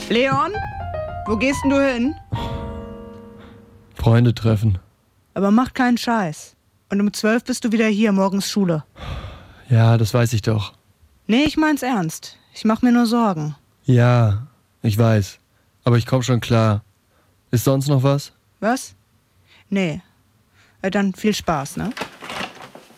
Leon? Wo gehst denn du hin? Freunde treffen. Aber mach keinen Scheiß. Und um 12 bist du wieder hier, morgens Schule. Ja, das weiß ich doch. Nee, ich mein's ernst. Ich mach mir nur Sorgen. Ja, ich weiß. Aber ich komm schon klar. Ist sonst noch was? Was? Nee. Dann viel Spaß, ne?